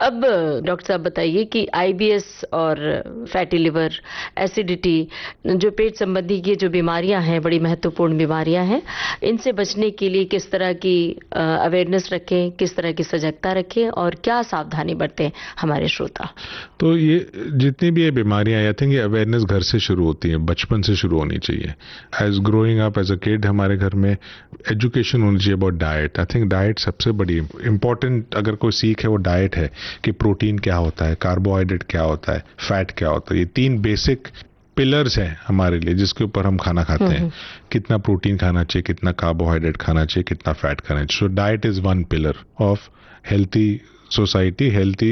अब डॉक्टर साहब बताइए कि आईबीएस और फैटी लिवर, एसिडिटी, जो पेट संबंधी की जो बीमारियां हैं, बड़ी महत्वपूर्ण बीमारियां हैं, इनसे बचने के लिए किस तरह की अवेयरनेस रखें, किस तरह की सजगता रखें और क्या सावधानी बरतें हमारे श्रोता? तो ये जितनी भी ये बीमारियां आई थिंक ये अवेयरनेस घर से शुरू होती है, बचपन से शुरू होनी चाहिए। As growing up as a kid हमारे घर में एजुकेशन होनी चाहिए about diet. I think diet सबसे बड़ी इंपॉर्टेंट अगर कोई सीख है वो डाइट है, कि प्रोटीन क्या होता है, कार्बोहाइड्रेट क्या होता है, फैट क्या होता है। ये 3 बेसिक पिलर्स हैं हमारे लिए जिसके ऊपर हम खाना खाते हैं। कितना प्रोटीन खाना चाहिए, कितना कार्बोहाइड्रेट खाना चाहिए, कितना फैट खाना चाहिए। So diet is one pillar of healthy society, healthy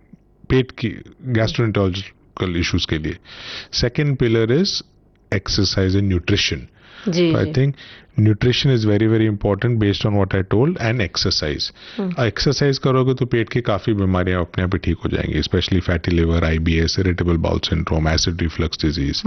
पेट की गैस्ट्रोएंटेरोलॉजिकल इश्यूज के लिए। Second pillar is exercise and nutrition. Ji, So I ji. think nutrition is very very important based on what I told, and exercise. Exercise करोगे तो पेट की काफी बीमारियां अपने आप ही ठीक हो जाएंगी, specially fatty liver, IBS, irritable bowel syndrome, acid reflux disease.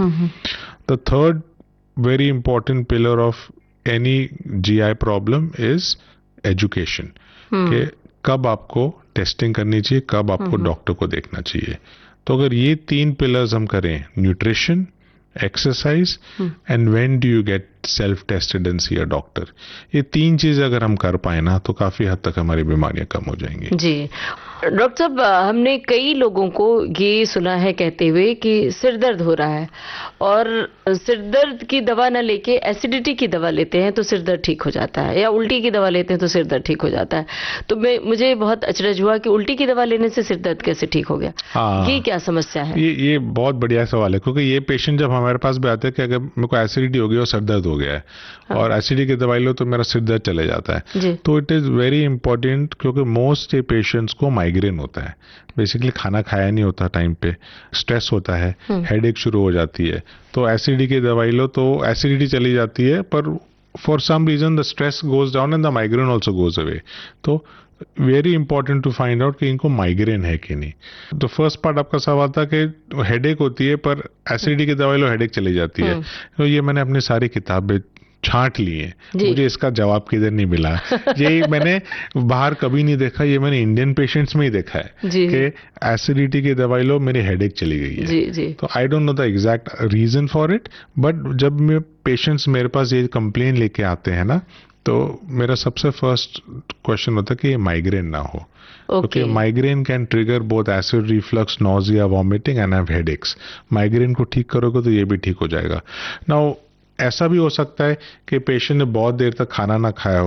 The third very important pillar of any GI problem is education. कि कब आपको टेस्टिंग करनी चाहिए, कब आपको डॉक्टर को देखना चाहिए। तो अगर ये 3 पिलर्स हम करें, nutrition, exercise and when do you get self tested and C a doctor, ये 3 चीजें अगर हम कर पाए ना तो काफी हद तक हमारी बीमारियां कम हो जाएंगी। जी। डॉक्टर साहब, हमने कई लोगों को ये सुना है कहते हुए कि सिर दर्द हो रहा है और सिर दर्द की दवा न लेके एसिडिटी की दवा लेते हैं तो सिर दर्द ठीक हो जाता है, या उल्टी की दवा लेते हैं तो सिर दर्द ठीक हो जाता है। तो मुझे बहुत अचरज हुआ कि उल्टी की दवा लेने से सिर दर्द कैसे ठीक हो गया? ये क्या समस्या है? ये बहुत बढ़िया सवाल है, क्योंकि ये पेशेंट जब हमारे पास भी आते हैं कि अगर मेरे को एसिडिटी हो गई और सर दर्द हो गया है, और एसिडिटी की दवाई लो तो मेरा सिर दर्द चले जाता है। तो इट इज वेरी इंपॉर्टेंट, क्योंकि मोस्ट पेशेंट्स को माइग्रेन होता है। बेसिकली खाना खाया नहीं होता टाइम पे, स्ट्रेस होता है, हेडेक शुरू हो जाती है। तो एसिडिटी की दवाई लो तो एसिडिटी चली जाती है, पर for some reason the stress goes down and the migraine also goes away. तो very important to find out कि इनको माइग्रेन है कि नहीं। तो फर्स्ट पार्ट आपका सवाल था कि हेडेक होती है पर एसिडिटी की दवाई लो हेडेक चली जाती है। तो ये मैंने अपनी सारी किताबें छांट ली है, मुझे इसका जवाब किधर नहीं मिला। ये मैंने बाहर कभी नहीं देखा, ये मैंने इंडियन पेशेंट्स में ही देखा है कि एसिडिटी की दवाई लो मेरी हेडेक चली गई है। जी। तो I don't know the exact reason for it, but जब पेशेंट्स मेरे पास ये कंप्लेन लेके आते हैं ना, तो मेरा सबसे फर्स्ट क्वेश्चन होता है कि माइग्रेन ना हो। क्योंकि migraine can trigger both acid reflux, nausea, vomiting and have headaches. Migraine को ठीक करोगे तो ये भी ठीक हो जाएगा। नाउ ऐसा भी हो सकता है कि पेशेंट ने बहुत देर तक खाना ना खाया